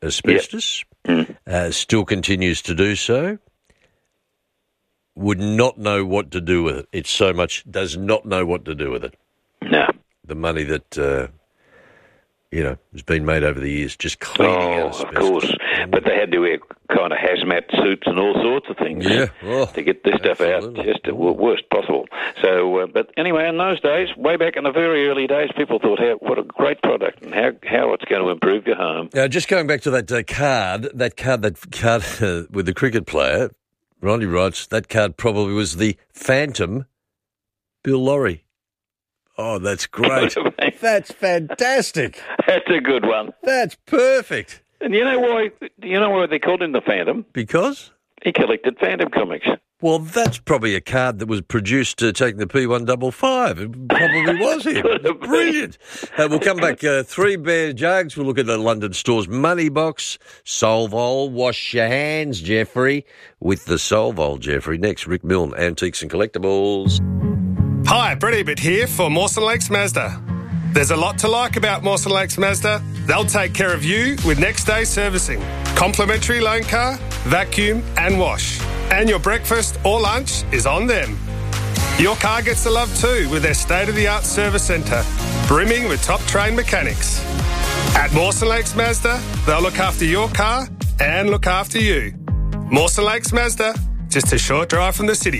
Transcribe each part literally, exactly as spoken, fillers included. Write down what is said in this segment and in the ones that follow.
asbestos, yep. mm. uh, still continues to do so. Would not know what to do with it. It so much does not know what to do with it. No. The money that, uh, you know, has been made over the years just cleaning oh, out asbestos. Of course. But they had to wear kind of hazmat suits and all sorts of things yeah. oh, to get this stuff absolutely. out just the worst possible. So, uh, but anyway, in those days, way back in the very early days, people thought, how, what a great product and how, how it's going to improve your home. Now, just going back to that uh, card, that card, that card uh, with the cricket player, Ronnie writes, that card probably was the Phantom Bill Lawry. Oh, that's great. That's fantastic. That's a good one. That's perfect. And you know why? You know why they called him the Phantom? Because? He collected Phantom comics. Well, that's probably a card that was produced uh, taking the P one fifty-five. It probably was him. Brilliant. Uh, we'll come back. Uh, three Bear Jugs. We'll look at the London Stores Money Box. Solvol. Wash your hands, Jeffrey. With the Solvol, Jeffrey. Next, Rick Milne, Antiques and Collectibles. Hi, Brett Ebert here for Mawson Lakes Mazda. There's a lot to like about Mawson Lakes Mazda. They'll take care of you with next day servicing, complimentary loan car, vacuum and wash. And your breakfast or lunch is on them. Your car gets the love too with their state-of-the-art service centre, brimming with top-trained mechanics. At Mawson Lakes Mazda, they'll look after your car and look after you. Mawson Lakes Mazda, just a short drive from the city.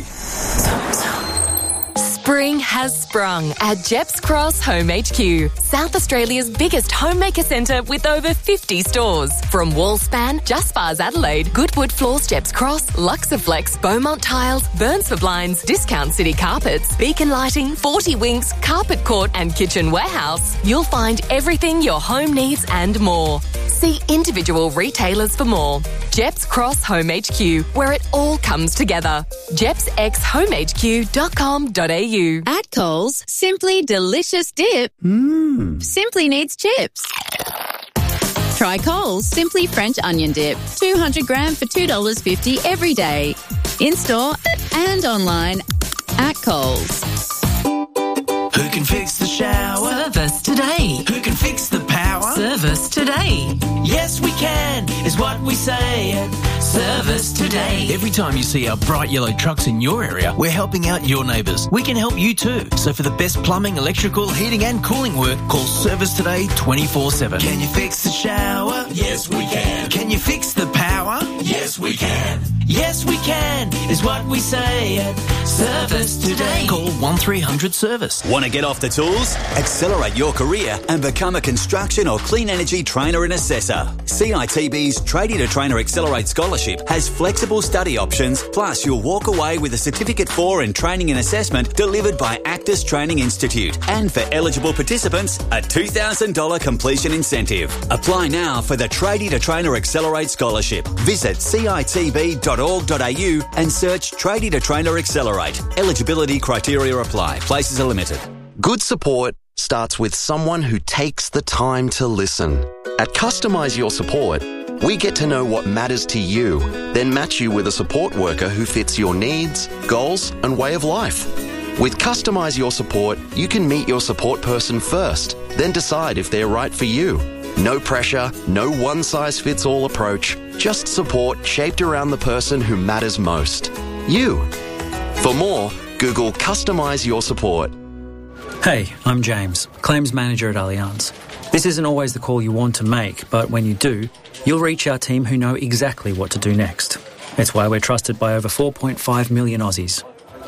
Spring has sprung at Jeps Cross Home H Q, South Australia's biggest homemaker centre with over fifty stores. From Wallspan, Just Bars Adelaide, Goodwood Floors Jeps Cross, Luxaflex, Beaumont Tiles, Burns for Blinds, Discount City Carpets, Beacon Lighting, forty Winks, Carpet Court and Kitchen Warehouse, you'll find everything your home needs and more. See individual retailers for more. Jeps Cross Home H Q, where it all comes together. jeps x home h q dot com dot a u. At Coles, Simply Delicious Dip Mmm. simply needs chips. Try Coles Simply French Onion Dip, two hundred gram for two dollars fifty every day. In-store and online at Coles. Who can fix the shower? Service today. Who can fix the power? Service today. Yes, we can, is what we say at Service Today. Every time you see our bright yellow trucks in your area, we're helping out your neighbours. We can help you too. So for the best plumbing, electrical, heating and cooling work, call Service Today twenty-four seven. Can you fix the shower? Yes, we can. Can you fix the power? Yes, we can. Yes, we can, is what we say at Service Today. Call one three hundred service. Want to get off the tools? Accelerate your career and become a construction or clean energy trainer and assessor. C I T B's Tradie to Trainer Accelerate Scholarship has flexible study options, plus you'll walk away with a Certificate for in Training and Assessment delivered by Actus Training Institute. And for eligible participants, a two thousand dollars completion incentive. Apply now for the Tradie to Trainer Accelerate Scholarship. Visit c i t b dot org dot a u and search Tradie to Trainer Accelerate. Eligibility criteria apply. Places are limited. Good support starts with someone who takes the time to listen. At Customise Your Support, we get to know what matters to you, then match you with a support worker who fits your needs, goals, and way of life. With Customise Your Support, you can meet your support person first, then decide if they're right for you. No pressure, no one-size-fits-all approach, just support shaped around the person who matters most. You. For more, Google Customise Your Support. Hey, I'm James, Claims Manager at Allianz. This isn't always the call you want to make, but when you do, you'll reach our team who know exactly what to do next. It's why we're trusted by over four point five million Aussies.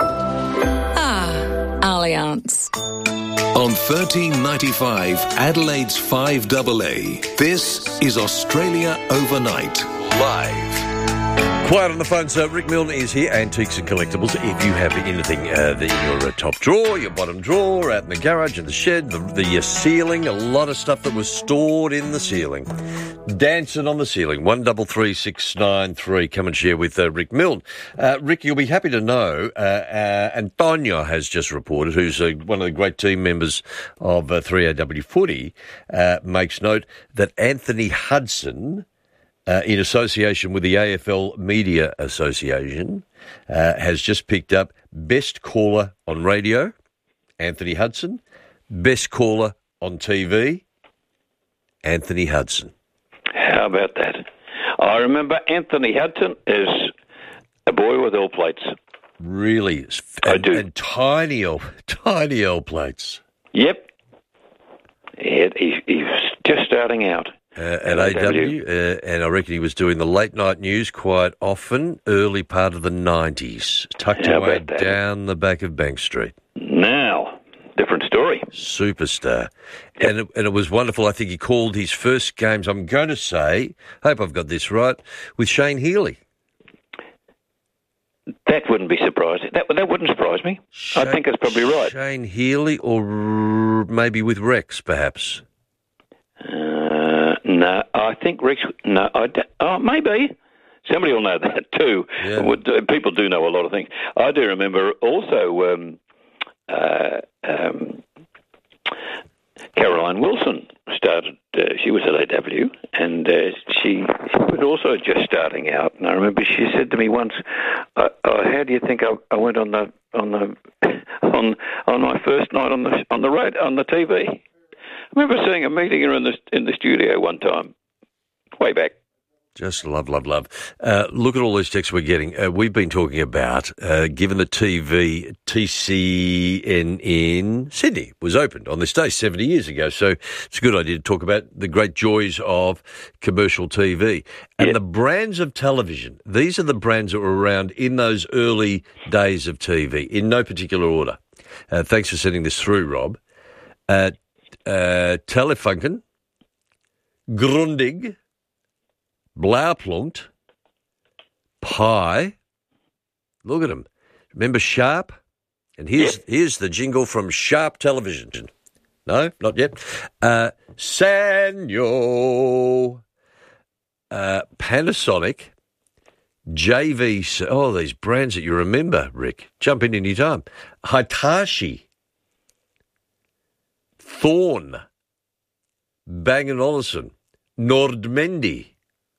Ah, Allianz. On thirteen ninety-five, Adelaide's five A A, this is Australia Overnight, live. Quiet on the phone, so Rick Milne is here, Antiques and Collectibles. If you have anything uh, in your uh, top drawer, your bottom drawer, out in the garage, in the shed, the, the uh, ceiling, a lot of stuff that was stored in the ceiling. Dancing on the ceiling, one double three six nine three. Come and share with uh, Rick Milne. Uh, Rick, you'll be happy to know, uh, uh, Antonio has just reported, who's uh, one of the great team members of uh, three A W Footy, uh, makes note that Anthony Hudson, Uh, in association with the A F L Media Association, uh, has just picked up Best Caller on Radio, Anthony Hudson. Best Caller on T V, Anthony Hudson. How about that? I remember Anthony Hudson as a boy with L plates. Really? And, I do. And tiny L, tiny L plates. Yep. He, he, he was just starting out. Uh, at A W, uh, and I reckon he was doing the late night news quite often, early part of the nineties, tucked How away about that? down the back of Bank Street. Now, different story. Superstar. And, it, and it was wonderful. I think he called his first games, I'm going to say, hope I've got this right, with Shane Healy. That wouldn't be surprising. That that wouldn't surprise me. Shane, I think that's probably right. Shane Healy, or r- maybe with Rex, perhaps. Uh, no, I think Rex. No, I d- oh, maybe. Somebody will know that too. Yeah. Would- uh, People do know a lot of things. I do remember also um, uh, um, Caroline Wilson started. Uh, she was at A W, and uh, she, she was also just starting out. And I remember she said to me once, uh, uh, "How do you think I, I went on the on the on on my first night on the on the road on the T V?" I remember seeing a meeting her in the in the studio one time, way back. Just love, love, love. Uh, look at all these texts we're getting. Uh, we've been talking about, uh, given the T V, T C N in Sydney was opened on this day seventy years ago. So it's a good idea to talk about the great joys of commercial T V. And Yeah. the brands of television, these are the brands that were around in those early days of T V, in no particular order. Uh, thanks for sending this through, Rob. Uh, uh, Telefunken, Grundig, Blaupunkt, Pi. Look at them. Remember Sharp? And here's here's the jingle from Sharp Television. No, not yet. Uh, Sanyo, uh, Panasonic, J V. Oh, these brands that you remember, Rick. Jump in any time. Hitachi, Thorn, Bang and Olufsen, Nordmendi.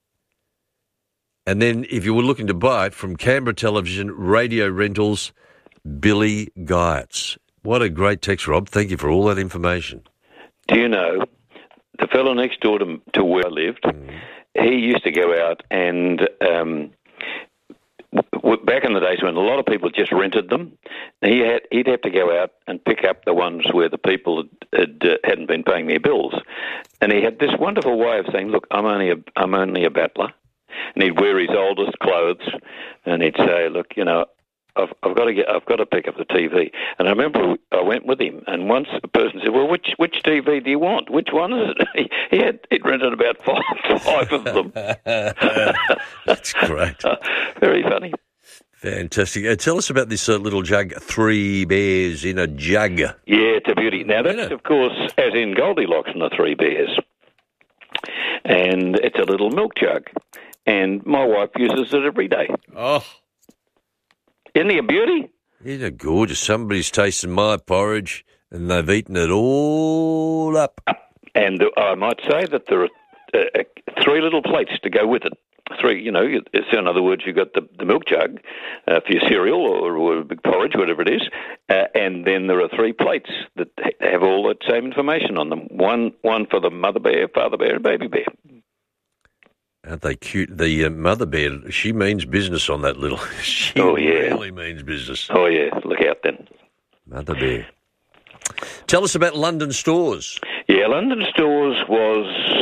And then if you were looking to buy it from Canberra Television, Radio Rentals, Billy Geitz. What a great text, Rob. Thank you for all that information. Do you know, the fellow next door to, to where I lived, mm. he used to go out and, um, w- back in the days when a lot of people just rented them, he had, he'd have to go out and pick up the ones where the people had, had, uh, hadn't been paying their bills. And he had this wonderful way of saying, look, I'm only a, I'm only a battler. And he'd wear his oldest clothes, and he'd say, "Look, you know, I've, I've got to get, I've got to pick up the T V." And I remember I went with him, and once a person said, "Well, which which T V do you want? Which one is it?" He, he had he'd rented about five five of them. That's great. Very funny. Fantastic. Uh, tell us about this uh, little jug, Three Bears in a Jug. Yeah, it's a beauty. Now that's of course as in Goldilocks and the Three Bears, and it's a little milk jug. And my wife uses it every day. Oh. Isn't he a beauty? Isn't it gorgeous? Somebody's tasted my porridge and they've eaten it all up. And I might say that there are uh, three little plates to go with it. Three, you know, so in other words, you've got the, the milk jug uh, for your cereal or, or big porridge, whatever it is, uh, and then there are three plates that have all that same information on them. One, one for the mother bear, father bear, and baby bear. Aren't they cute? The uh, mother bear, she means business on that little. She oh, yeah. really means business. Oh, yeah. Look out then. Mother bear. Tell us about London Stores. Yeah, London Stores was...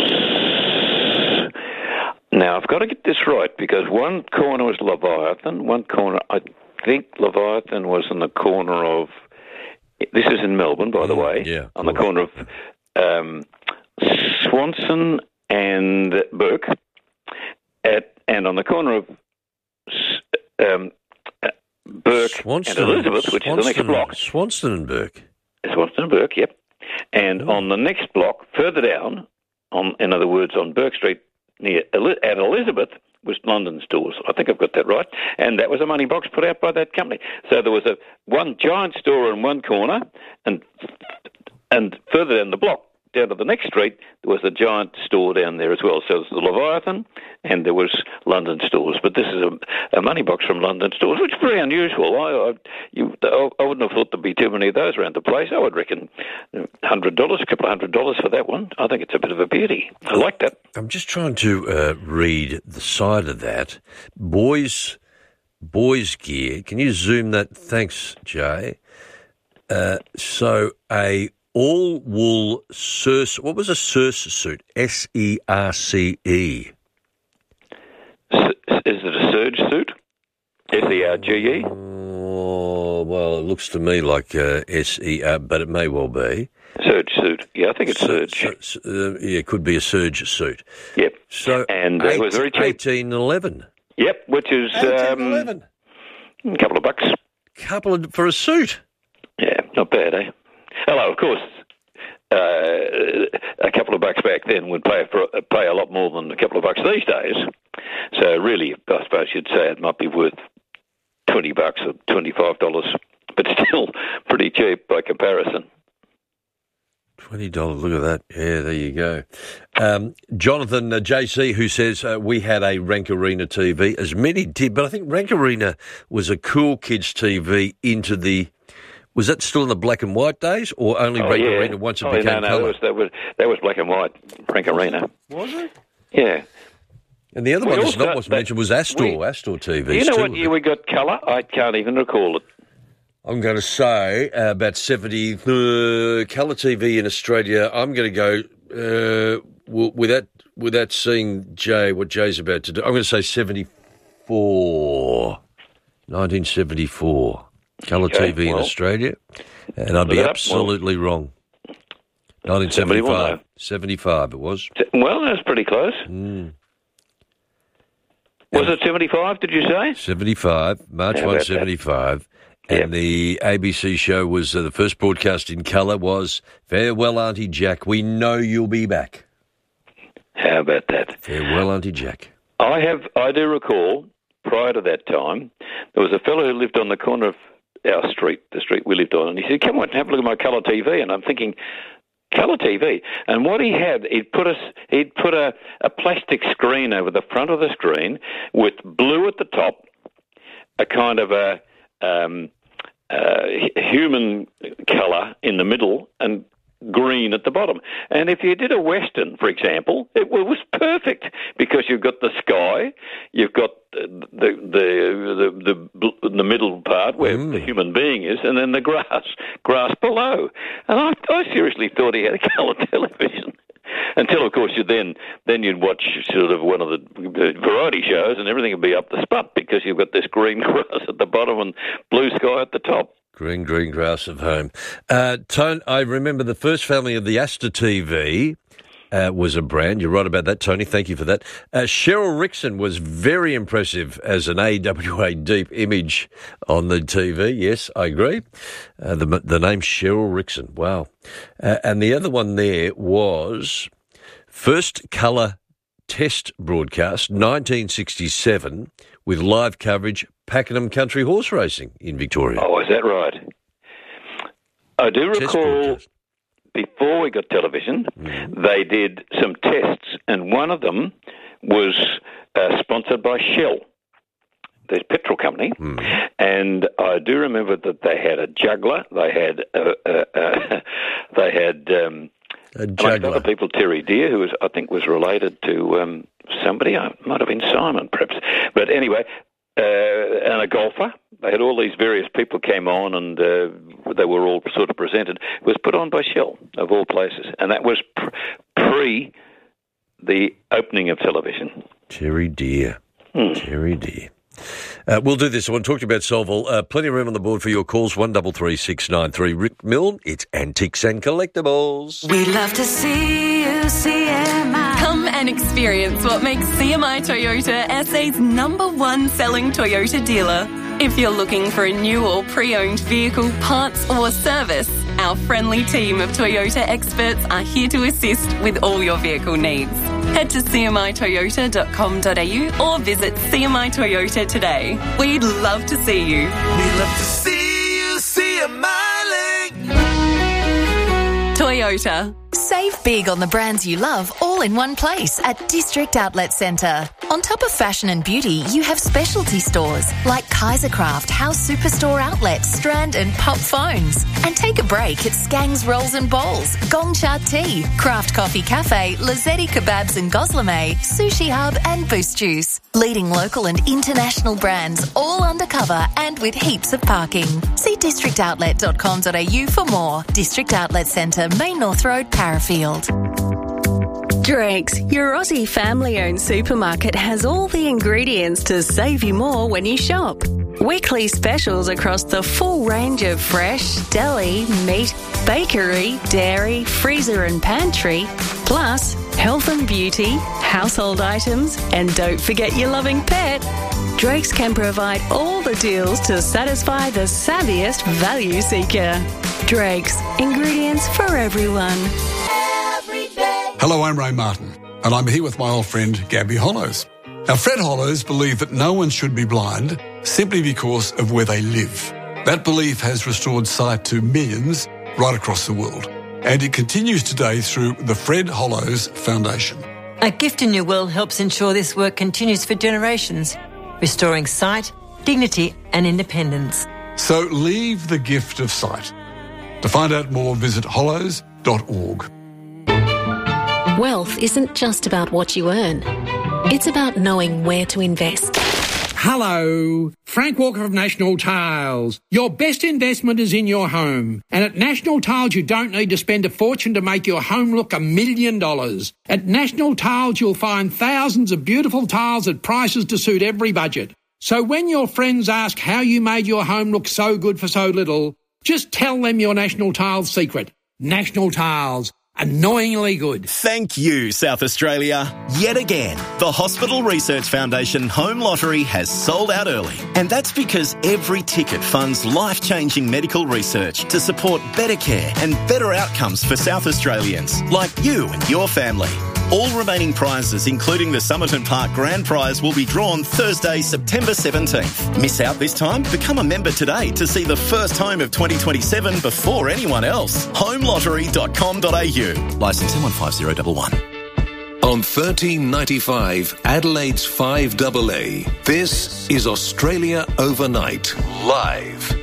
Now, I've got to get this right, because one corner was Leviathan, one corner, I think Leviathan was in the corner of... This is in Melbourne, by the way. Yeah. On the corner of um, Swanson and Burke. At, and on the corner of um, uh, Burke Swanston, and Elizabeth, which Swanston, is the next block. Swanston and Burke. Swanston and Burke, yep. And oh. on the next block, further down, on in other words, on Burke Street, near at Elizabeth, was London Stores. I think I've got that right. And that was a money box put out by that company. So there was a one giant store in one corner, and and further down the block, down to the next street, there was a giant store down there as well. So there's the Leviathan and there was London Stores. But this is a, a money box from London Stores, which is very unusual. I, I, you, I wouldn't have thought there'd be too many of those around the place. I would reckon one hundred dollars, a couple of hundred dollars for that one. I think it's a bit of a beauty. I like that. I'm just trying to uh, read the side of that. Boys, boys gear. Can you zoom that? Thanks, Jay. Uh, so a all-wool Circe, what was a Circe suit? S E R C E. S- is it a surge suit? S E R G E? Oh, well, it looks to me like uh, S E R, but it may well be. Surge suit. Yeah, I think it's so, surge. So, uh, yeah, it could be a surge suit. Yep. So and uh, eight, it was very cheap. eighteen eleven. Yep, which is um, eleven. A couple of bucks. Couple of, for a suit. Yeah, not bad, eh? Hello, of course. Uh, a couple of bucks back then would pay for pay a lot more than a couple of bucks these days. So really, I suppose you'd say it might be worth twenty bucks or twenty-five dollars, but still pretty cheap by comparison. Twenty dollars. Look at that. Yeah, there you go. Um, Jonathan uh, J C, who says uh, we had a Rank Arena T V, as many did, but I think Rank Arena was a cool kids T V into the. Was that still in the black and white days, or only oh, Rank yeah. Arena once it oh, became no, no, colour? That was, that was that was black and white Rank Arena. Was it? Yeah. And the other we one that's also, not what's mentioned was Astor, we, Astor T V. You know still, what year we got colour? I can't even recall it. I'm going to say uh, about seventy uh, colour T V in Australia. I'm going to go uh, w- without without seeing Jay what Jay's about to do. I'm going to say seventy-four, nineteen seventy-four colour okay, T V well, in Australia, and I'd be absolutely well, wrong. nineteen seventy-five, seventy-five it was. Well, that's pretty close. Mm. Was it seventy-five? Did you say seventy-five? March How first, seventy-five. And yep. The A B C show was, uh, the first broadcast in colour was Farewell, Auntie Jack. We know you'll be back. How about that? Farewell, Auntie Jack. I have, I do recall, prior to that time, there was a fellow who lived on the corner of our street, the street we lived on, and he said, come on, have a look at my colour T V. And I'm thinking, colour T V? And what he had, he'd put, a, he'd put a, a plastic screen over the front of the screen with blue at the top, a kind of a... Um, Uh, human colour in the middle and green at the bottom. And if you did a Western, for example, it was perfect because you've got the sky, you've got the the the the, the, the middle part where mm. the human being is, and then the grass grass below. And I, I seriously thought he had a colour television. Until, of course, you then then you'd watch sort of one of the variety shows and everything would be up the spot because you've got this green grass at the bottom and blue sky at the top. Green, green grass of home. Uh, Tone, I remember the first family of the Astor T V uh, was a brand. You're right about that, Tony. Thank you for that. Uh, Cheryl Rickson was very impressive as an A W A deep image on the T V. Yes, I agree. Uh, the, the name Cheryl Rickson. Wow. Uh, and the other one there was first colour test broadcast, nineteen sixty-seven, with live coverage, Pakenham Country Horse Racing in Victoria. Oh, is that right? I do test recall broadcast. Before we got television, mm. they did some tests, and one of them was uh, sponsored by Shell, the petrol company. Mm. And I do remember that they had a juggler, they had uh, uh, uh, they had um, a juggler. Other people, Terry Deer, who was I think was related to um, somebody. I might have been Simon, perhaps. But anyway. Uh, and a golfer. They had all these various people came on and uh, they were all sort of presented. It was put on by Shell, of all places. And that was pr- pre the opening of television. Terry Deer. Hmm. Terry Deer. Uh, we'll do this. I want to talk to you about Solvol. Uh, plenty of room on the board for your calls. one three three six nine three. Rick Milne, it's Antiques and Collectibles. We love to see you, C M I. Come and experience what makes C M I Toyota S A's number one selling Toyota dealer. If you're looking for a new or pre-owned vehicle, parts or service, our friendly team of Toyota experts are here to assist with all your vehicle needs. Head to c m i toyota dot com dot a u or visit C M I Toyota today. We'd love to see you. We love to see you, C M I. Toyota. Save big on the brands you love all in one place at District Outlet Centre. On top of fashion and beauty, you have specialty stores like Kaisercraft, House Superstore Outlet, Strand and Pop Phones. And take a break at Skang's Rolls and Bowls, Gongcha Tea, Craft Coffee Cafe, Lazzetti Kebabs and Goslame, Sushi Hub and Boost Juice. Leading local and international brands all undercover and with heaps of parking. See district outlet dot com dot a u for more. District Outlet Centre, Main North Road, Parafield. Drake's, your Aussie family-owned supermarket, has all the ingredients to save you more when you shop. Weekly specials across the full range of fresh, deli, meat, bakery, dairy, freezer and pantry, plus health and beauty, household items, and don't forget your loving pet. Drake's can provide all the deals to satisfy the savviest value seeker. Drake's, ingredients for everyone. Hello, I'm Ray Martin, and I'm here with my old friend Gabby Hollows. Now, Fred Hollows believed that no one should be blind simply because of where they live. That belief has restored sight to millions right across the world, and it continues today through the Fred Hollows Foundation. A Gift in Your Will helps ensure this work continues for generations, restoring sight, dignity and independence. So leave the gift of sight. To find out more, visit hollows dot org. Wealth isn't just about what you earn. It's about knowing where to invest. Hello, Frank Walker of National Tiles. Your best investment is in your home. And at National Tiles, you don't need to spend a fortune to make your home look a million dollars. At National Tiles, you'll find thousands of beautiful tiles at prices to suit every budget. So when your friends ask how you made your home look so good for so little, just tell them your National Tiles secret. National Tiles. Annoyingly good. Thank you, South Australia. Yet again, the Hospital Research Foundation Home Lottery has sold out early. And that's because every ticket funds life-changing medical research to support better care and better outcomes for South Australians, like you and your family. All remaining prizes, including the Somerton Park Grand Prize, will be drawn Thursday, September seventeenth. Miss out this time? Become a member today to see the first home of twenty twenty-seven before anyone else. home lottery dot com dot a u. Licence M one five zero one one. On thirteen ninety-five, Adelaide's five A A, this is Australia Overnight, live.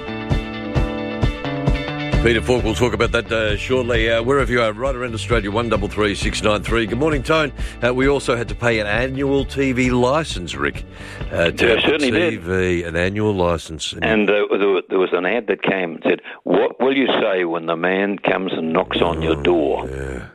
Peter Falk will talk about that uh, shortly. Uh, wherever you are, right around Australia, one three three six nine three. Good morning, Tone. Uh, we also had to pay an annual T V licence, Rick. Uh, to yeah, certainly T V, did. An annual licence. And uh, there was an ad that came and said, "What will you say when the man comes and knocks on your door?" Yeah.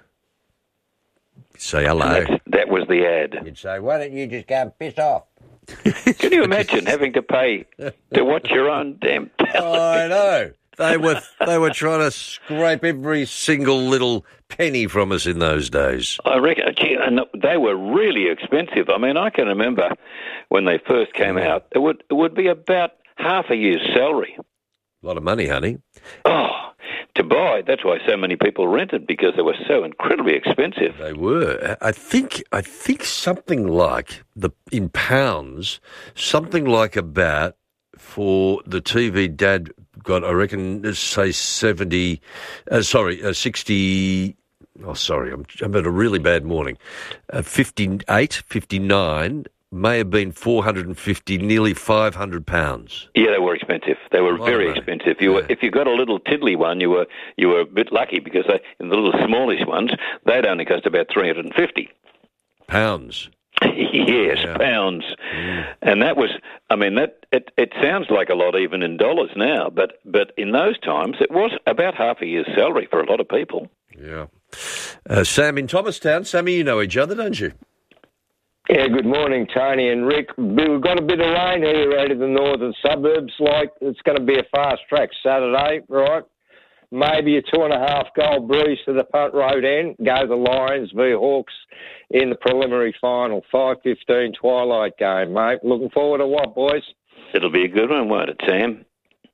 Say hello. That was the ad. You'd say, "Why don't you just go and piss off?" Can you imagine having to pay to watch your own damn television? Oh, I know. They were they were trying to scrape every single little penny from us in those days. I reckon, gee, and they were really expensive. I mean, I can remember when they first came out, it would it would be about half a year's salary. A lot of money, honey. Oh, to buy. That's why so many people rented, because they were so incredibly expensive. They were. I think I think something like the in pounds, something like about for the T V Dad got, I reckon, let's say seventy, uh, sorry, uh, sixty, oh, sorry, I'm, I'm at a really bad morning, uh, fifty-eight, fifty-nine, may have been four hundred fifty, nearly five hundred pounds. Yeah, they were expensive. They were very expensive. You were, if you got a little tiddly one, you were you were a bit lucky, because they, in the little smallish ones, they'd only cost about three hundred fifty. Pounds. Yes, yeah. Pounds. Mm. And that was, I mean, that it, it sounds like a lot even in dollars now, but, but in those times it was about half a year's salary for a lot of people. Yeah. Uh, Sam in Thomastown. Sammy, you know each other, don't you? Yeah, good morning, Tony and Rick. We've got a bit of rain here out of the northern suburbs. Like, it's going to be a fast track Saturday, right? Maybe a two and a half goal breeze to the Punt Road end. Go the Lions v Hawks in the preliminary final. five fifteen twilight game, mate. Looking forward to what, boys? It'll be a good one, won't it, Sam?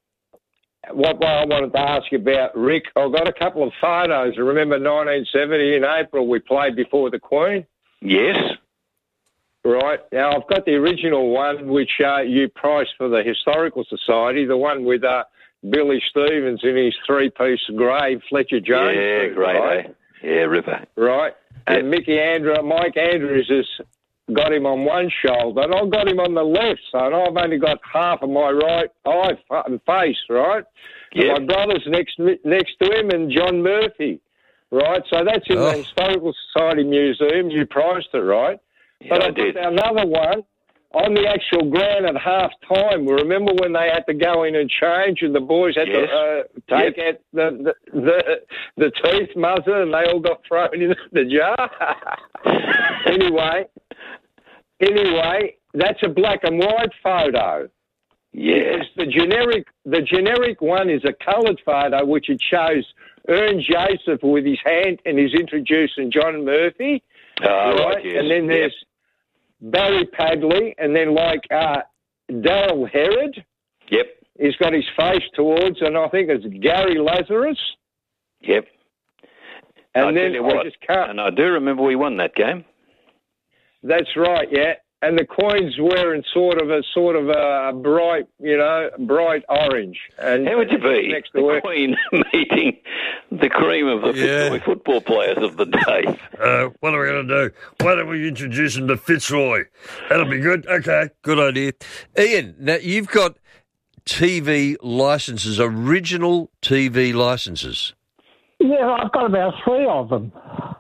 What I wanted to ask you about, Rick, I've got a couple of photos. I remember nineteen seventy in April we played before the Queen. Yes. Right. Now, I've got the original one, which uh, you priced for the Historical Society, the one with uh, Billy Stevens in his three-piece grey Fletcher Jones. Yeah, suit, great, right? eh? Yeah, Ripper. Right? And Yep. Mickey Andrew, Mike Andrews has got him on one shoulder, and I've got him on the left, so I've only got half of my right eye and face, right? And Yep. my brother's next next to him, and John Murphy, right? So that's in Oh. the Historical Society Museum. You priced it, right? Yeah, but I I've did. got another one on the actual ground at half time. Remember when they had to go in and change, and the boys had Yes. to uh, take Yep. out the the, the the teeth muzzle, and they all got thrown into the jar. anyway, anyway, that's a black and white photo. Yeah. Because the generic the generic one is a coloured photo, which it shows Ern Joseph with his hand, and he's introducing John Murphy. Oh, right, yes. And then Yep. there's Barry Padley, and then like uh, Daryl Herod. Yep. He's got his face towards, and I think it's Gary Lazarus. Yep. And I then tell you I what, just can't. and I do remember we won that game. That's right, yeah. And the coin's wearing sort of a sort of a bright, you know, bright orange. And How would you be next to the it? Queen meeting the cream of the Yeah. Fitzroy football players of the day? Uh, what are we going to do? Why don't we introduce him to Fitzroy? That'll be good. Okay, good idea. Ian, now you've got T V licenses, original T V licenses. Yeah, I've got about three of them.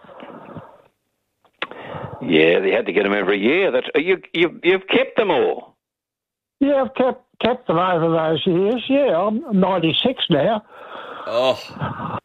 Yeah, they had to get them every year. That's you. You you've kept them all. Yeah, I've kept kept them over those years. Yeah, I'm ninety-six now. Oh.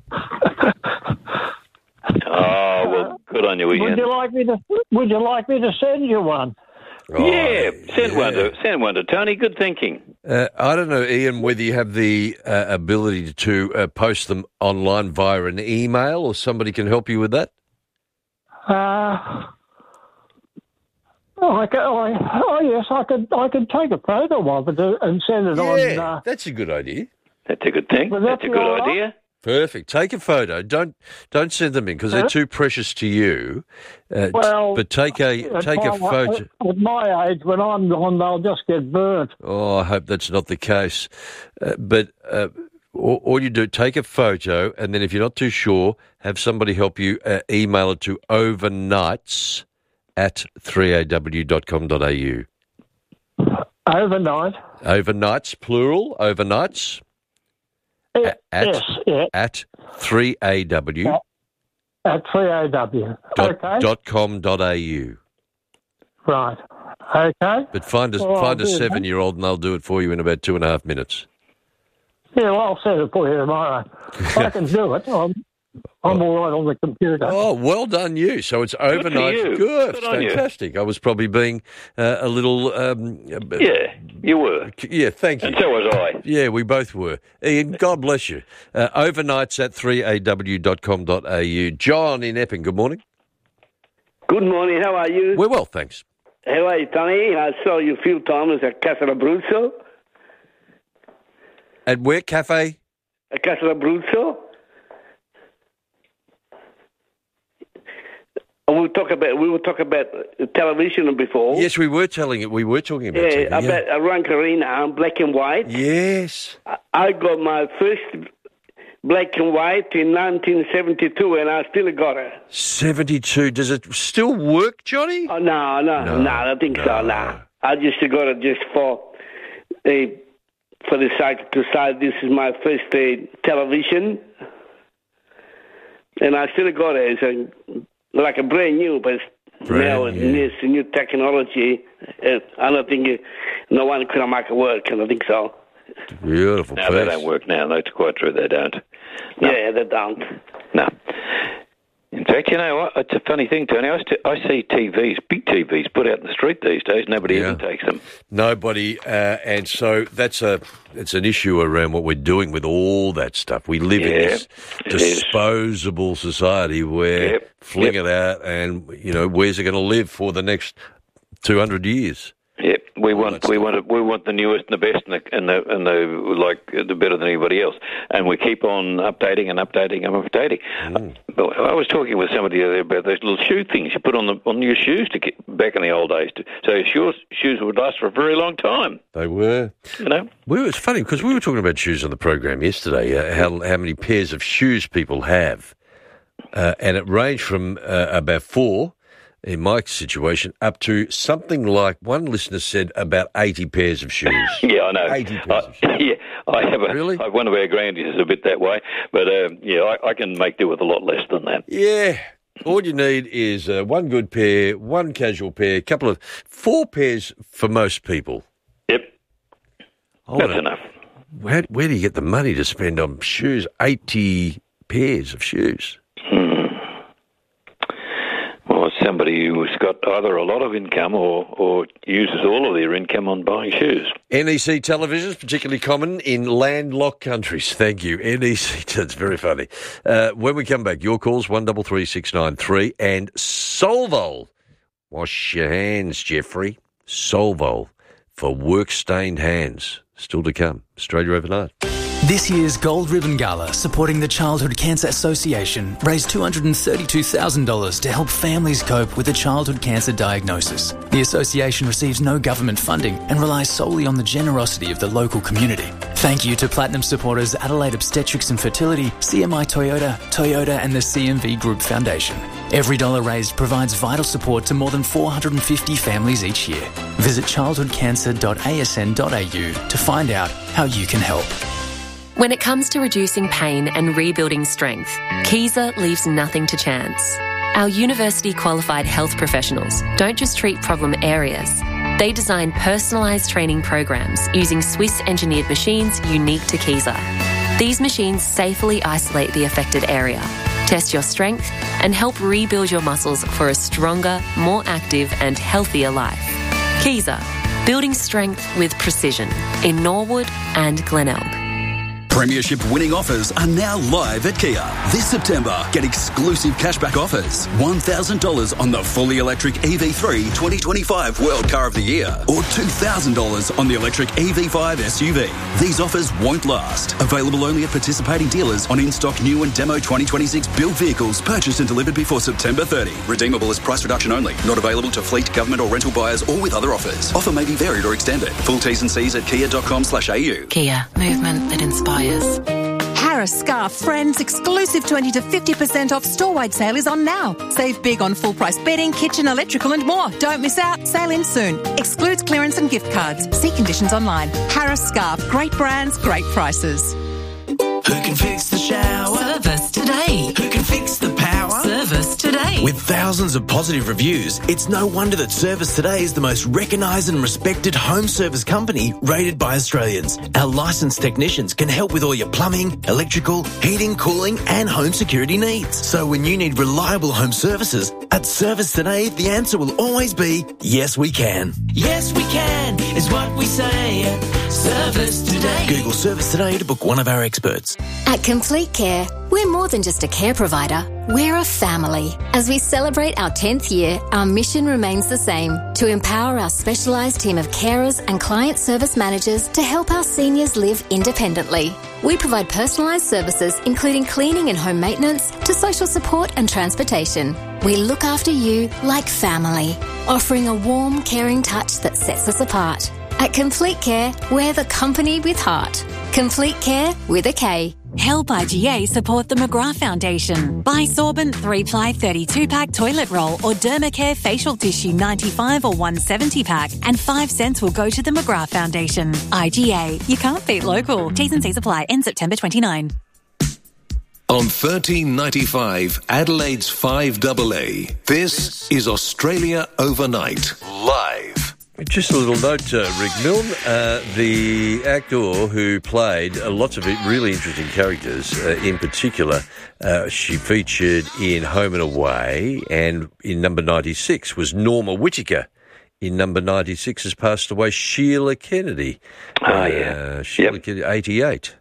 Oh well, good on you, Ian. Would you like me to? Would you like me to send you one? yeah, send yeah. one to send one to Tony. Good thinking. Uh, I don't know, Ian, whether you have the uh, ability to uh, post them online via an email, or somebody can help you with that. Uh, oh, I could, I, oh yes, I could. I could take a photo of it and send it on. Yeah, Uh, that's a good idea. That's a good thing. Would that That's a be good all right? idea. Perfect. Take a photo. Don't don't send them in because they're Huh? too precious to you. Uh, well, but take a at take a my- photo. At my age, when I'm gone, they'll just get burnt. Oh, I hope that's not the case. Uh, but uh, all, all you do, take a photo, and then if you're not too sure, have somebody help you uh, email it to overnights at three a w dot com dot a u. Overnight. Overnights, plural, overnights. Yeah, At, yes, yeah. at three a w At three A W. dot, Okay. dot com dot a u. Right. Okay. But find a, Well, find a I'll do that. seven-year-old and they'll do it for you in about two and a half minutes. Yeah, well, I'll send it for you tomorrow. I can do it. I'm, I'm all right on the computer. Oh, well done you. So it's overnight. you. Good. Good on you. Fantastic. I was probably being uh, a little... Um, uh, Yeah, you were. Yeah, thank you. And so was I. Yeah, we both were. Ian, God bless you. Uh, overnights at three a w dot com dot a u. John in Epping, good morning. Good morning. How are you? We're well, thanks. How are you, Tony? I saw you a few times at Casa Abruzzo. At where? Cafe? At Casa Abruzzo. We were talk about we were talk about television before. Yes, we were telling it. We were talking about Yeah, T V, about yeah. a Rank Arena on black and white. Yes. I, I got my first black and white in nineteen seventy-two, and I still got it. seventy-two. Does it still work, Johnny? Oh, no, no, No, no, I don't think so, no. I just got it just for uh, for the site to say this is my first uh, television, and I still got it. It's a, like a brand new, but Brand now new. it's new technology. Uh, I don't think uh, no one could make it work. I don't think so. Beautiful No, they place. don't work now. That's quite true. They don't. Yeah, they don't. No. In fact, you know what? It's a funny thing, Tony. I, st- I see T Vs, big T Vs, put out in the street these days. Nobody Yeah. even takes them. Nobody, uh, and so that's a it's an issue around what we're doing with all that stuff. We live in Yeah, this it is. disposable society where Yep, fling yep. it out, and you know where's it going to live for the next two hundred years? Yep, we want we want it, we want the newest and the best and the and the, and the like the better than anybody else, and we keep on updating and updating and updating. Mm. But I was talking with somebody the other day about those little shoe things you put on the on your shoes to get back in the old days, to, so your shoes shoes would last for a very long time. They were. You know, We were, it's funny because we were talking about shoes on the program yesterday. Uh, how how many pairs of shoes people have. uh, and it ranged from uh, about four, in my situation, up to something like, one listener said, about eighty pairs of shoes. Yeah, I know. eighty pairs I, of shoes. Yeah, I have a, Really? I, one of our grandies is a bit that way, but uh, yeah, I, I can make do with a lot less than that. Yeah. All you need is uh, one good pair, one casual pair, a couple of, four pairs for most people. Yep. I That's wanna- enough. Where, where do you get the money to spend on shoes? eighty pairs of shoes. Well, it's somebody who's got either a lot of income or, or uses all of their income on buying shoes. N E C televisions, particularly common in landlocked countries. Thank you. N E C, that's very funny. Uh, when we come back, your calls, one three three six nine three, and Solvol. Wash your hands, Jeffrey. Solvol for work-stained hands. Still to come. Australia Overnight. This year's Gold Ribbon Gala, supporting the Childhood Cancer Association, raised two hundred thirty-two thousand dollars to help families cope with a childhood cancer diagnosis. The association receives no government funding and relies solely on the generosity of the local community. Thank you to Platinum supporters Adelaide Obstetrics and Fertility, C M I Toyota, Toyota and the C M V Group Foundation. Every dollar raised provides vital support to more than four hundred fifty families each year. Visit childhood cancer dot a s n dot a u to find out how you can help. When it comes to reducing pain and rebuilding strength, Keyser leaves nothing to chance. Our university-qualified health professionals don't just treat problem areas. They design personalised training programs using Swiss-engineered machines unique to Keyser. These machines safely isolate the affected area, test your strength, and help rebuild your muscles for a stronger, more active and healthier life. Keyser, building strength with precision in Norwood and Glenelg. Premiership winning offers are now live at Kia. This September, get exclusive cashback offers. one thousand dollars on the fully electric E V three twenty twenty-five World Car of the Year or two thousand dollars on the electric E V five S U V. These offers won't last. Available only at participating dealers on in-stock new and demo twenty twenty-six built vehicles purchased and delivered before September thirtieth. Redeemable as price reduction only. Not available to fleet, government or rental buyers or with other offers. Offer may be varied or extended. Full T's and C's at kia dot com slash a u. Kia, movement that inspires. Harris Scarf Friends exclusive twenty to fifty percent off store-wide sale is on now. Save big on full-price bedding, kitchen, electrical and more. Don't miss out. Sale ends soon. Excludes clearance and gift cards. See conditions online. Harris Scarf. Great brands, great prices. Who can fix the shower? Service today. Who can fix the power? Service today. With thousands of positive reviews, it's no wonder that Service Today is the most recognised and respected home service company rated by Australians. Our licensed technicians can help with all your plumbing, electrical, heating, cooling and home security needs. So when you need reliable home services, at Service Today, the answer will always be, yes we can. Yes we can is what we say at Service Today. Google Service Today to book one of our experts. At Complete Care, we're more than just a care provider, we're a family. As we celebrate our tenth year, our mission remains the same, to empower our specialised team of carers and client service managers to help our seniors live independently. We provide personalised services including cleaning and home maintenance to social support and transportation. We look after you like family, offering a warm, caring touch that sets us apart. At Complete Care, we're the company with heart. Complete Care with a K. Help I G A support the McGrath Foundation. Buy Sorbent three ply thirty-two pack toilet roll or Dermacare facial tissue ninety-five or one seventy pack and five cents will go to the McGrath Foundation. I G A. You can't beat local. T's and C's apply. End September twenty-ninth. On thirteen ninety-five Adelaide's five A A, this is Australia Overnight, live. Just a little note, uh, Rick Milne, uh, the actor who played uh, lots of really interesting characters, uh, in particular, uh, she featured in Home and Away, and in number ninety-six was Norma Whittaker. In number ninety-six has passed away Sheila Kennedy. Oh, uh, yeah. Sheila yep. Kennedy, eighty-eight.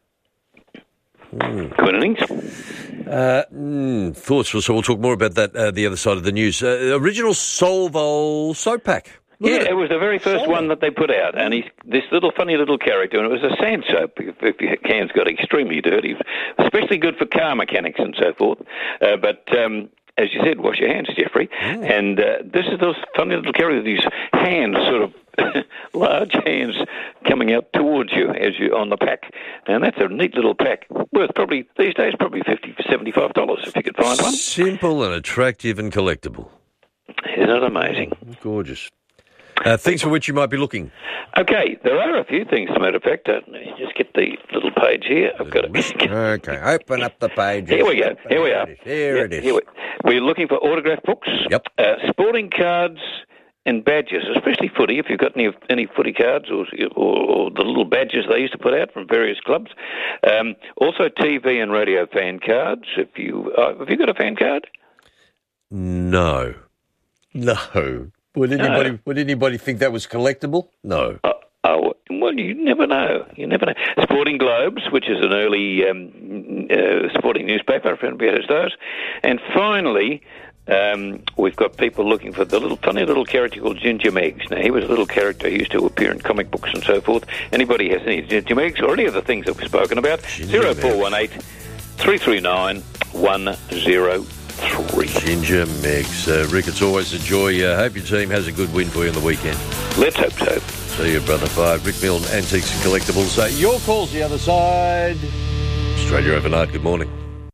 Mm. Good innings. Uh, mm, thoughts? So we'll talk more about that uh, the other side of the news. Uh, original Solvol soap pack. Look yeah, it. it was the very first one that they put out, and he's this little funny little character, and it was a sand soap. If, if your hands got extremely dirty, especially good for car mechanics and so forth. Uh, but um, as you said, wash your hands, Jeffrey. Mm. And uh, this is this funny little character. These hands sort of large hands coming out towards you as you're on the pack. And that's a neat little pack, worth probably, these days, probably fifty dollars, seventy-five dollars if you could find one. Simple and attractive and collectible. Isn't it amazing? Gorgeous. Uh, things for which you might be looking. Okay, there are a few things, as a matter of fact. Uh, let me just get the little page here. I've got it. Okay, open up the page. Here we go. Here we are. Here yeah, it is. Here we, we're looking for autograph books, yep. uh, sporting cards and badges, especially footy, if you've got any any footy cards or, or, or the little badges they used to put out from various clubs. Um, also T V and radio fan cards. If you uh, Have you got a fan card? No. No. Would anybody No. would anybody think that was collectible? No. Uh, oh, well, you never know. You never know. Sporting Globes, which is an early um, uh, sporting newspaper, if anybody has those. And finally, um, we've got people looking for the little funny little character called Ginger Meggs. Now, he was a little character who used to appear in comic books and so forth. Anybody has any Ginger Meggs or any of the things that we've spoken about? zero four one eight, three three nine, one zero three. Ginger Meggs. Uh, Rick, it's always a joy. I uh, hope your team has a good win for you on the weekend. Let's hope so. See you, Brother Five. Rick Milne, Antiques and Collectibles. Uh, your call's the other side. Australia Overnight, good morning.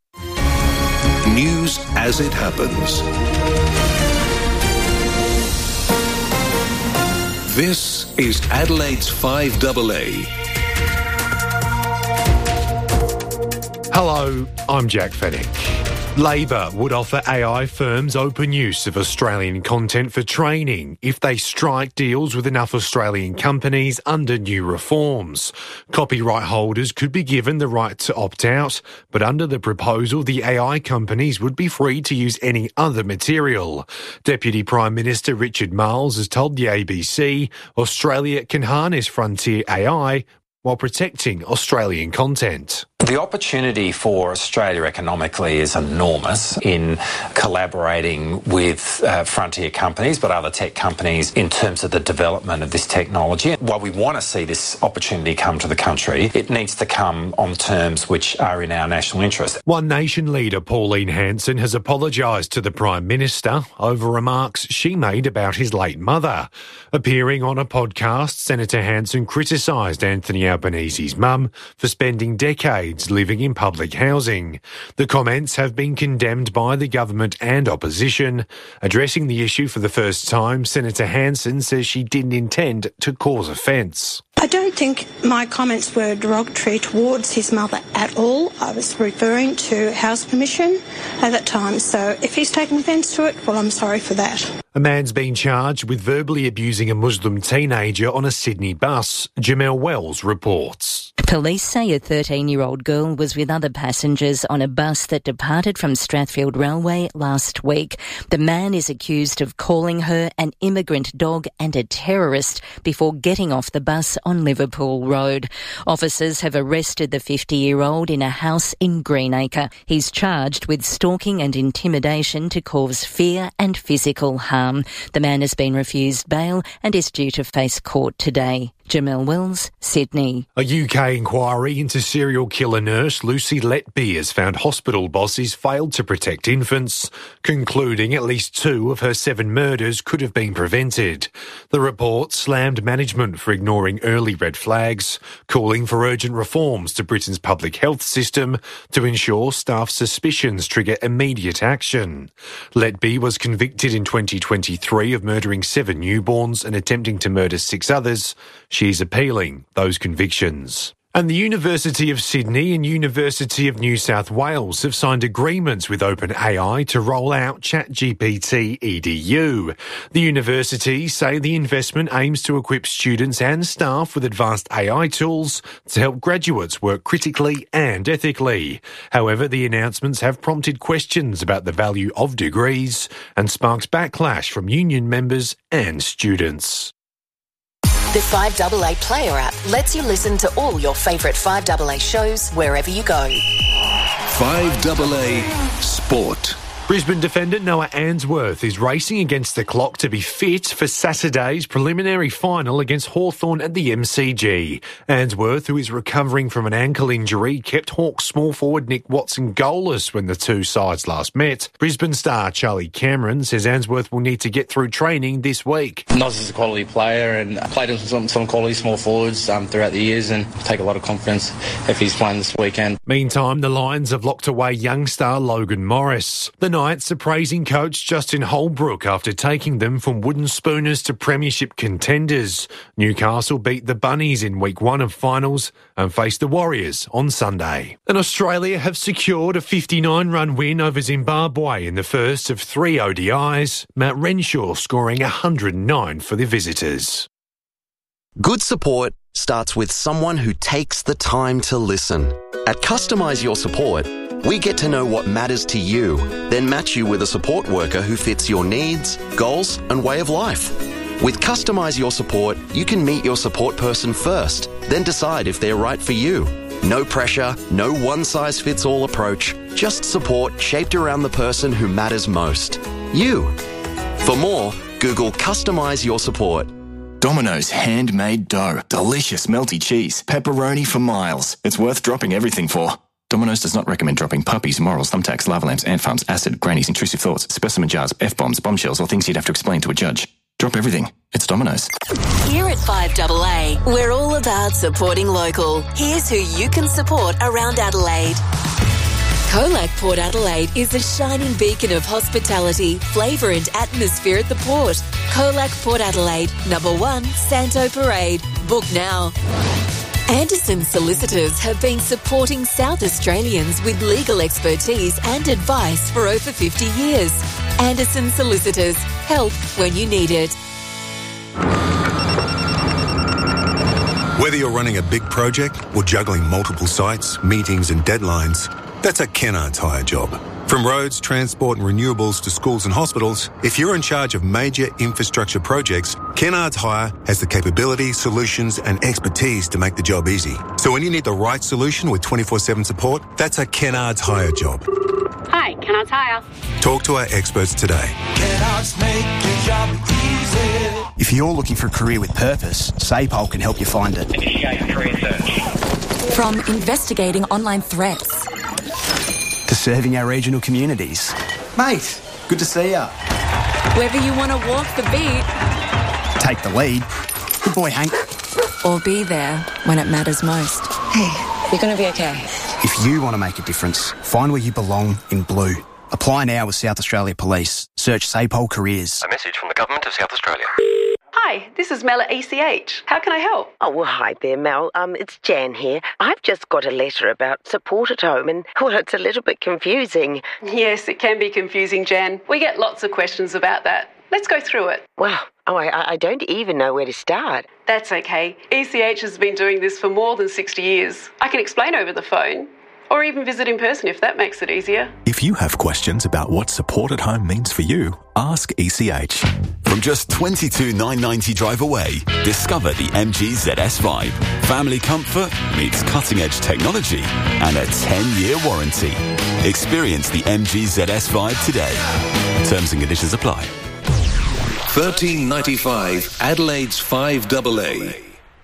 News as it happens. This is Adelaide's five double A. Hello, I'm Jack Fennick. Labor would offer A I firms open use of Australian content for training if they strike deals with enough Australian companies under new reforms. Copyright holders could be given the right to opt out, but under the proposal, the A I companies would be free to use any other material. Deputy Prime Minister Richard Marles has told the A B C Australia can harness frontier A I while protecting Australian content. The opportunity for Australia economically is enormous in collaborating with uh, frontier companies, but other tech companies in terms of the development of this technology. While we want to see this opportunity come to the country, it needs to come on terms which are in our national interest. One Nation leader Pauline Hanson has apologised to the Prime Minister over remarks she made about his late mother. Appearing on a podcast, Senator Hanson criticised Anthony Albanese's mum for spending decades living in public housing. The comments have been condemned by the government and opposition. Addressing the issue for the first time, Senator Hanson says she didn't intend to cause offence. I don't think my comments were derogatory towards his mother at all. I was referring to house permission at that time, so if he's taken offence to it, well, I'm sorry for that. A man's been charged with verbally abusing a Muslim teenager on a Sydney bus. Jamel Wells reports. Police say a thirteen-year-old girl was with other passengers on a bus that departed from Strathfield Railway last week. The man is accused of calling her an immigrant dog and a terrorist before getting off the bus on Liverpool Road. Officers have arrested the fifty-year-old in a house in Greenacre. He's charged with stalking and intimidation to cause fear and physical harm. The man has been refused bail and is due to face court today. Jamel Wills, Sydney. A U K inquiry into serial killer nurse Lucy Letby has found hospital bosses failed to protect infants, concluding at least two of her seven murders could have been prevented. The report slammed management for ignoring early red flags, calling for urgent reforms to Britain's public health system to ensure staff suspicions trigger immediate action. Letby was convicted in twenty twenty-three of murdering seven newborns and attempting to murder six others. She's appealing those convictions. And the University of Sydney and University of New South Wales have signed agreements with OpenAI to roll out ChatGPT E D U. The universities say the investment aims to equip students and staff with advanced A I tools to help graduates work critically and ethically. However, the announcements have prompted questions about the value of degrees and sparked backlash from union members and students. The five double A Player app lets you listen to all your favourite five double A shows wherever you go. five double A Sport. Brisbane defender Noah Answorth is racing against the clock to be fit for Saturday's preliminary final against Hawthorn at the M C G. Answorth, who is recovering from an ankle injury, kept Hawks small forward Nick Watson goalless when the two sides last met. Brisbane star Charlie Cameron says Answorth will need to get through training this week. Nos is a quality player and played with some, some quality small forwards um, throughout the years, and take a lot of confidence if he's playing this weekend. Meantime, the Lions have locked away young star Logan Morris. The Knights are praising coach Justin Holbrook after taking them from wooden spooners to premiership contenders. Newcastle beat the Bunnies in week one of finals and face the Warriors on Sunday. And Australia have secured a fifty-nine run win over Zimbabwe in the first of three O D Is, Matt Renshaw scoring one hundred nine for the visitors. Good support starts with someone who takes the time to listen. At Customise Your Support, we get to know what matters to you, then match you with a support worker who fits your needs, goals, and way of life. With Customise Your Support, you can meet your support person first, then decide if they're right for you. No pressure, no one-size-fits-all approach, just support shaped around the person who matters most. You. For more, Google Customise Your Support. Domino's handmade dough. Delicious melty cheese. Pepperoni for miles. It's worth dropping everything for. Domino's does not recommend dropping puppies, morals, thumbtacks, lava lamps, ant farms, acid, grannies, intrusive thoughts, specimen jars, F-bombs, bombshells, or things you'd have to explain to a judge. Drop everything. It's Domino's. Here at five A A, we're all about supporting local. Here's who you can support around Adelaide. Colac Port Adelaide is a shining beacon of hospitality, flavour and atmosphere at the port. Colac Port Adelaide, number one, Santo Parade. Book now. Anderson Solicitors have been supporting South Australians with legal expertise and advice for over fifty years. Anderson Solicitors. Help when you need it. Whether you're running a big project or juggling multiple sites, meetings and deadlines, that's a Kennards Hire job. From roads, transport and renewables to schools and hospitals, if you're in charge of major infrastructure projects, Kennards Hire has the capability, solutions and expertise to make the job easy. So when you need the right solution with twenty-four seven support, that's a Kennards Hire job. Hi, Kennards Hire. Talk to our experts today. Kennards make your job easy. If you're looking for a career with purpose, SAPOL can help you find it. Initiate career search. From investigating online threats to serving our regional communities. Mate, good to see ya. Whether you want to walk the beat, take the lead, good boy Hank, or be there when it matters most. Hey, you're going to be okay. If you want to make a difference, find where you belong in blue. Apply now with South Australia Police. Search SAPOL Careers. A message from the Government of South Australia. Hi, this is Mel at E C H. How can I help? Oh, well, hi there, Mel. Um, it's Jan here. I've just got a letter about support at home and, well, it's a little bit confusing. Yes, it can be confusing, Jan. We get lots of questions about that. Let's go through it. Well, oh, I, I don't even know where to start. That's okay. E C H has been doing this for more than sixty years. I can explain over the phone. Or even visit in person if that makes it easier. If you have questions about what support at home means for you, ask E C H. From just twenty-two thousand nine hundred ninety drive away, discover the M G Z S Vibe. Family comfort meets cutting-edge technology and a ten-year warranty. Experience the M G Z S Vibe today. Terms and conditions apply. thirteen ninety-five Adelaide's five A A.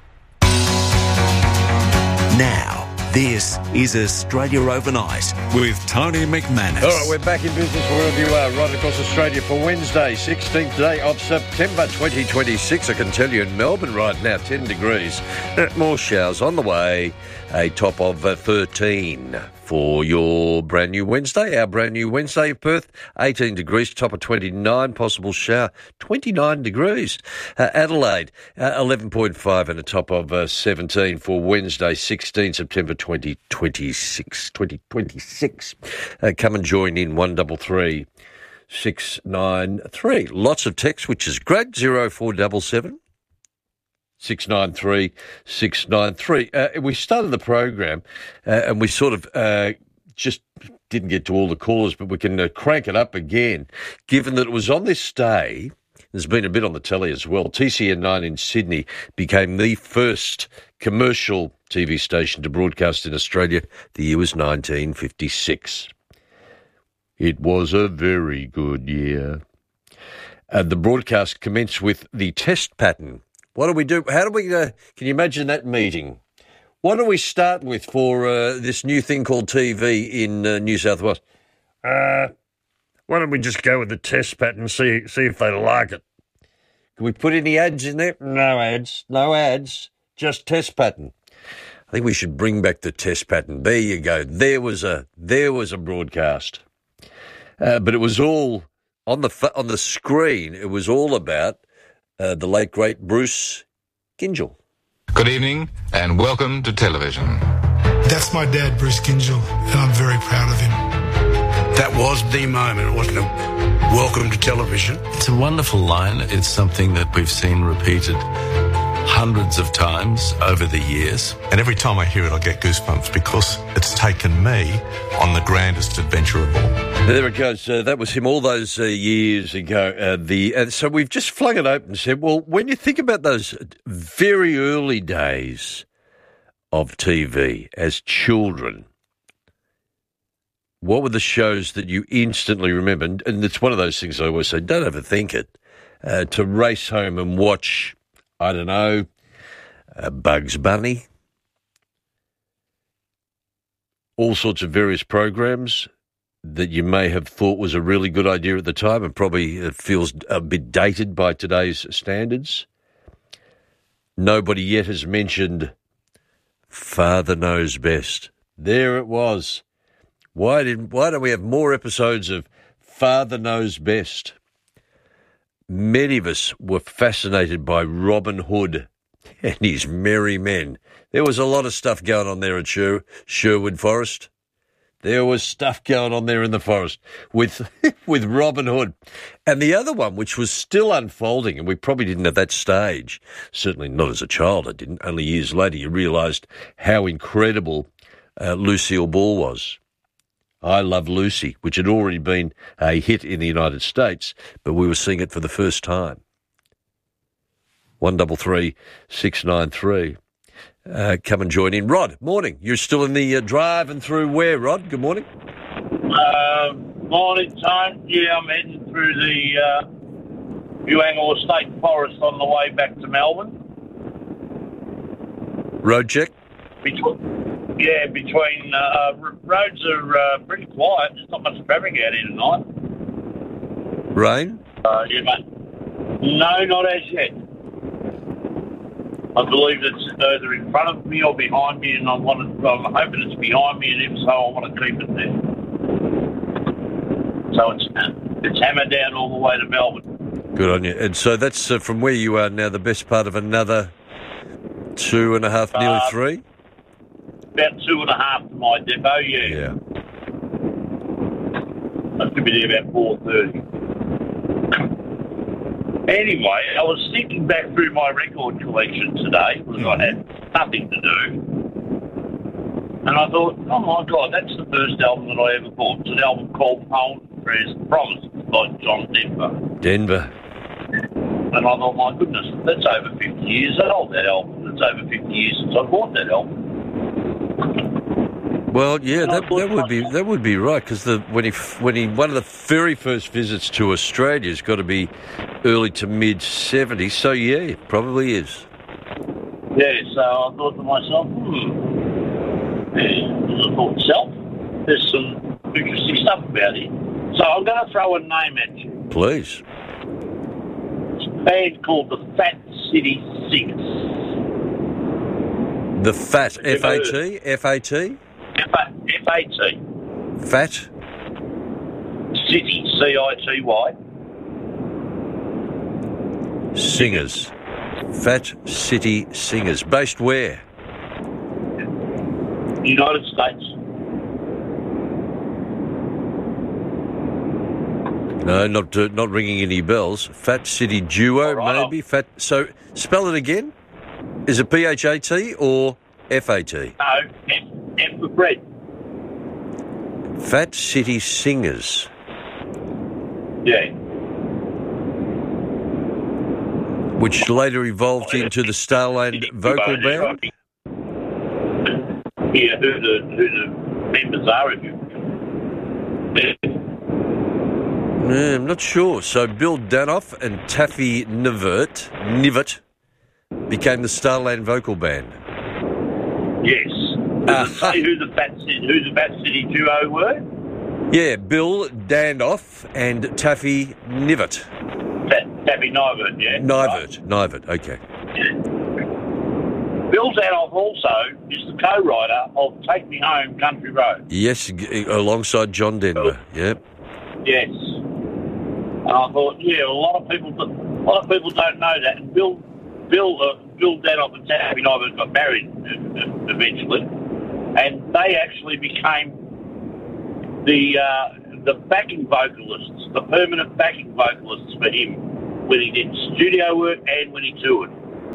Now, this is Australia Overnight with Tony McManus. All right, we're back in business wherever you are, right across Australia for Wednesday, sixteenth day of September twenty twenty-six. I can tell you in Melbourne right now, ten degrees. More showers on the way, a top of uh, thirteen for your brand new Wednesday. Our brand new Wednesday, Perth, eighteen degrees, top of twenty-nine, possible shower, twenty-nine degrees. Uh, Adelaide, uh, eleven point five and a top of uh, seventeen for Wednesday, sixteenth September twenty twenty-six. twenty twenty-six. Uh, come and join in, one double three six nine three. Lots of text, which is great, zero four seven seven. six nine three six nine three. Uh, we started the program uh, and we sort of uh, just didn't get to all the callers, but we can uh, crank it up again, given that it was on this day. There's been a bit on the telly as well. T C N nine in Sydney became the first commercial T V station to broadcast in Australia. The year was nineteen fifty-six. It was a very good year. Uh, the broadcast commenced with the test pattern. What do we do? How do we, uh, can you imagine that meeting? What do we start with for uh, this new thing called T V in uh, New South Wales? Uh, why don't we just go with the test pattern and see, see if they like it? Can we put any ads in there? No ads. No ads. Just test pattern. I think we should bring back the test pattern. There you go. There was a there was a broadcast, uh, but it was all on the on the screen. It was all about uh, the late great Bruce Gyngell. Good evening and welcome to television. That's my dad, Bruce Gyngell, and I'm very proud of him. That was the moment, wasn't it? Welcome to television. It's a wonderful line. It's something that we've seen repeated hundreds of times over the years. And every time I hear it, I get goosebumps because it's taken me on the grandest adventure of all. There it goes. Uh, that was him all those uh, years ago. Uh, the uh, So we've just flung it open and said, well, when you think about those very early days of T V as children, what were the shows that you instantly remember? And it's one of those things I always say, don't overthink it. Uh, to race home and watch, I don't know, uh, Bugs Bunny, all sorts of various programs that you may have thought was a really good idea at the time and probably it feels a bit dated by today's standards. Nobody yet has mentioned Father Knows Best. There it was. Why did why don't we have more episodes of Father Knows Best? Many of us were fascinated by Robin Hood and his merry men. There was a lot of stuff going on there at Sher- Sherwood Forest. There was stuff going on there in the forest with with Robin Hood. And the other one, which was still unfolding, and we probably didn't at that stage, certainly not as a child, I didn't, only years later you realised how incredible uh, Lucille Ball was. I Love Lucy, which had already been a hit in the United States, but we were seeing it for the first time. one double three six nine three. Uh, come and join in. Rod, morning. You're still in the uh, drive and through where, Rod? Good morning. Uh, morning, Tone. Yeah, I'm heading through the uh, Buangor State Forest on the way back to Melbourne. Road check? Between, yeah, between... Uh, roads are uh, pretty quiet. There's not much traffic out here tonight. Rain? Uh, yeah, mate. No, not as yet. I believe it's either in front of me or behind me, and I want to, I'm hoping it's behind me, and if so, I want to keep it there. So it's it's hammered down all the way to Melbourne. Good on you. And so that's uh, from where you are now, the best part of another two and a half, nearly uh, three? About two and a half to my depot, yeah. Yeah. I could be there about four thirty. Anyway, I was thinking back through my record collection today because I had nothing to do. And I thought, oh my God, that's the first album that I ever bought. It's an album called Poem, Prayers and Promise by John Denver. Denver. And I thought, my goodness, that's over fifty years old, that album. It's over fifty years since I bought that album. Well, yeah, that, that would be that would be right because the when he when he one of the very first visits to Australia has got to be early to mid seventies. So yeah, it probably is. Yeah, so I thought to myself, hmm. I thought, self, there's some interesting stuff about it. So I'm going to throw a name at you. Please. It's a band called the Fat City Singers. The Fat, F A T, F A T. F A T. Fat? City, C I T Y. Singers. Fat City Singers. Based where? United States. No, not uh, not ringing any bells. Fat City Duo, right, maybe? Fat. So, spell it again. Is it P H A T or F A T? No, F, F for Fred. Fat City Singers. Yeah. Which later evolved oh, into the Starland vocal band? Yeah, who the, who the members are, if you Yeah, I'm not sure. So Bill Danoff and Taffy Nivert, Nivert became the Starland vocal band. Yes. Does it say who the Bat City, who the Bat City duo were? Yeah, Bill Danoff and Taffy Nivert. Ta- Taffy Nivert, yeah. Nivert, right. Nivert, okay. Yeah. Bill Danoff also is the co-writer of Take Me Home Country Road. Yes, g- alongside John Denver. Yep. Yes. And I thought, yeah, a lot of people, a lot of people don't know that. And Bill, Bill, uh, Bill Danoff and Taffy Nivert got married uh, eventually, and they actually became the uh, the backing vocalists, the permanent backing vocalists for him when he did studio work and when he toured.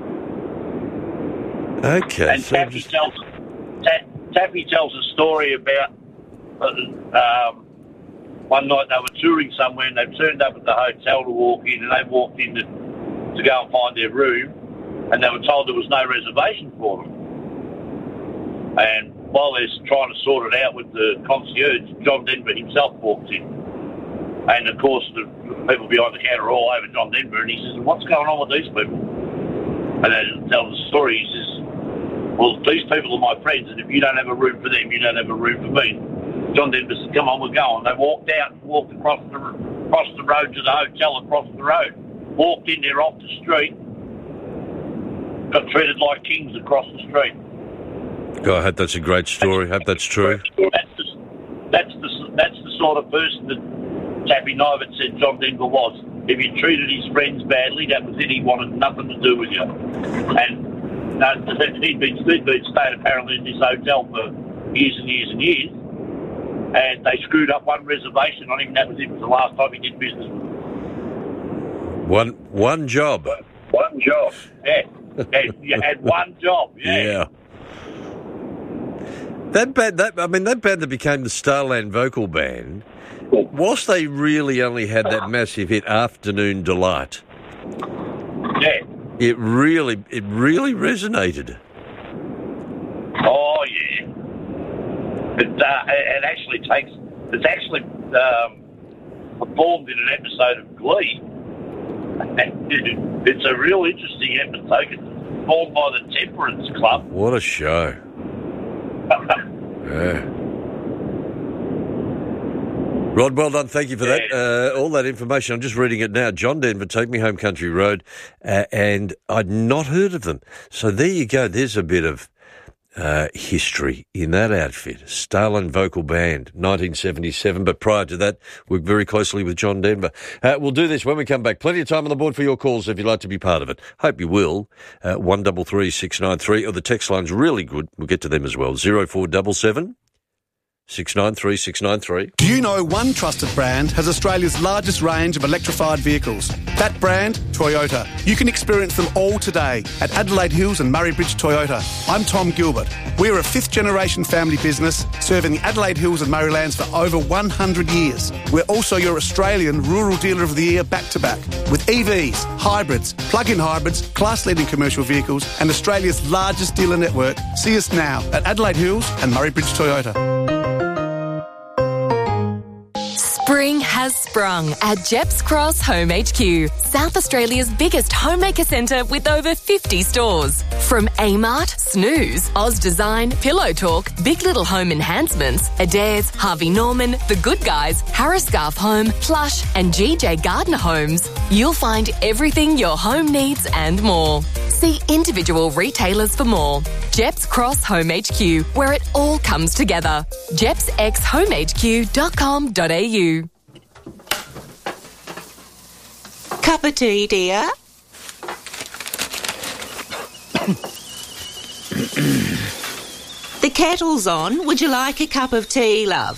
Okay. And so Taffy just... tells Ta- Taffy tells a story about uh, um, one night they were touring somewhere and they turned up at the hotel to walk in, and they walked in to, to go and find their room, and they were told there was no reservation for them. And while they're trying to sort it out with the concierge, John Denver himself walks in. And, of course, the people behind the counter are all over John Denver, and he says, what's going on with these people? And they tell the story. He says, well, these people are my friends, and if you don't have a room for them, you don't have a room for me. John Denver said, come on, we're going. They walked out and walked across the, across the road to the hotel across the road. Walked in there off the street. Got treated like kings across the street. God, I hope that's a great story. I hope that's true. That's the, that's the that's the sort of person that Taffy Nivert said John Denver was. If you treated his friends badly, that was it. He wanted nothing to do with you. And uh, he'd, been, he'd been staying apparently in this hotel for years and years and years. And they screwed up one reservation on him. That was it. It was the last time he did business with them. One one job. One job. Yeah. And you had one job. Yeah. Yeah. That band, that I mean, that band that became the Starland vocal band, whilst they really only had that massive hit, "Afternoon Delight," yeah, it really, it really resonated. Oh yeah, it uh, it actually takes. It's actually um, performed in an episode of Glee. It's a real interesting episode. It's performed by the Temperance Club. What a show! Yeah. Rod, well done. Thank you for that. Uh, all that information. I'm just reading it now. John Denver, Take Me Home Country Road, uh, and I'd not heard of them. So there you go. There's a bit of uh, history in that outfit. Starland Vocal Band, nineteen seventy-seven. But prior to that, worked very closely with John Denver. Uh, we'll do this when we come back. Plenty of time on the board for your calls if you'd like to be part of it. Hope you will. Uh, one double three six nine three, or the text line's really good. We'll get to them as well. Zero four double seven. six nine three six nine three. Do you know one trusted brand has Australia's largest range of electrified vehicles? That brand, Toyota. You can experience them all today at Adelaide Hills and Murray Bridge Toyota. I'm Tom Gilbert. We're a fifth generation family business serving the Adelaide Hills and Murraylands for over one hundred years. We're also your Australian Rural Dealer of the Year back to back with E Vs, hybrids, plug-in hybrids, class-leading commercial vehicles and Australia's largest dealer network. See us now at Adelaide Hills and Murray Bridge Toyota. Spring has sprung at Jeps Cross Home H Q, South Australia's biggest homemaker centre with over fifty stores. From Amart, Snooze, Oz Design, Pillow Talk, Big Little Home Enhancements, Adairs, Harvey Norman, The Good Guys, Harris Scarf Home, Plush and G J Gardner Homes, you'll find everything your home needs and more. See individual retailers for more. Jeps Cross Home H Q, where it all comes together. jeps x home h q dot com dot a u. Cup of tea, dear? The kettle's on. Would you like a cup of tea, love?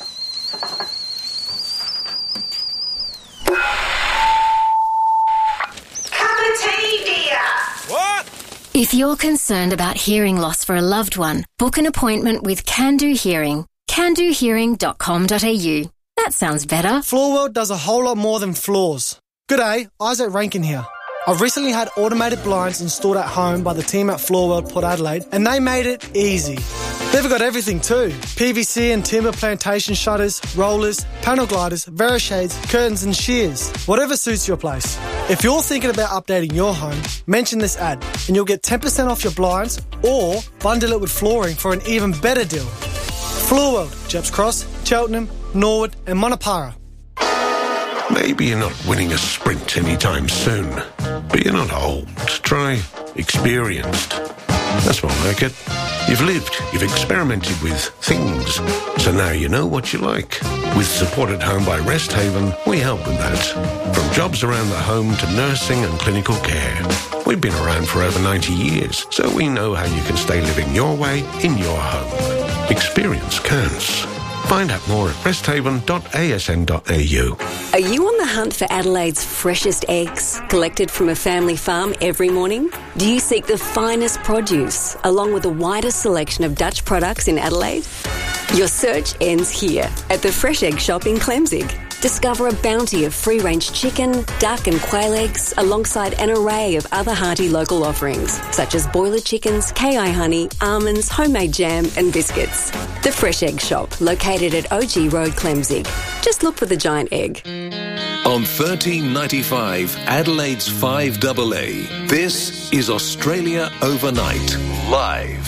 Cup of tea, dear. What? If you're concerned about hearing loss for a loved one, book an appointment with Can Do Hearing. can do hearing dot com dot a u. That sounds better. Floorworld does a whole lot more than floors. G'day, Isaac Rankin here. I've recently had automated blinds installed at home by the team at Floorworld Port Adelaide, and they made it easy. They've got everything too. P V C and timber plantation shutters, rollers, panel gliders, Verishades, curtains and shears. Whatever suits your place. If you're thinking about updating your home, mention this ad and you'll get ten percent off your blinds or bundle it with flooring for an even better deal. Floor World, Jeps Cross, Cheltenham, Norwood and Monopara. Maybe you're not winning a sprint anytime soon, but you're not old. Try experienced. That's more like it. You've lived, you've experimented with things, so now you know what you like. With Support at Home by Rest Haven, we help with that. From jobs around the home to nursing and clinical care. We've been around for over ninety years, so we know how you can stay living your way in your home. Experience counts. Find out more at rest haven dot a s n dot a u. Are you on the hunt for Adelaide's freshest eggs, collected from a family farm every morning? Do you seek the finest produce, along with the widest selection of Dutch products in Adelaide? Your search ends here, at the Fresh Egg Shop in Clemzig. Discover a bounty of free-range chicken, duck and quail eggs, alongside an array of other hearty local offerings, such as boiler chickens, K I honey, almonds, homemade jam and biscuits. The Fresh Egg Shop, located at O G Road, Clemzig. Just look for the giant egg. On thirteen ninety-five, Adelaide's five double A, this is Australia Overnight, live.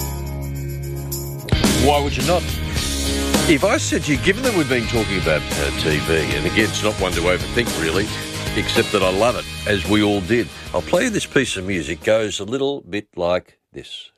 Why would you not? If I said to you, given that we've been talking about uh, T V, and again, it's not one to overthink really, except that I love it, as we all did. I'll play you this piece of music. Goes a little bit like this.